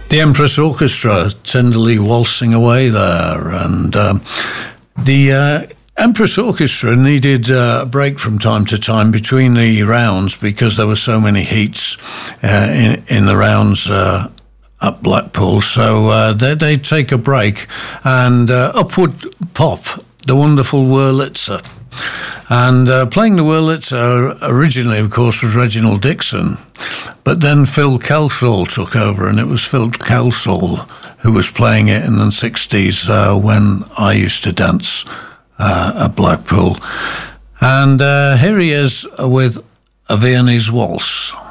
The Empress Orchestra tenderly waltzing away there, and the Empress Orchestra needed a break from time to time between the rounds because there were so many heats in the rounds at Blackpool, so they take a break, and up would pop the wonderful Wurlitzer. And playing the Wurlitzer originally, of course, was Reginald Dixon, but then Phil Kelsall took over, and it was Phil Kelsall who was playing it in the 60s when I used to dance at Blackpool. And here he is with a Viennese waltz.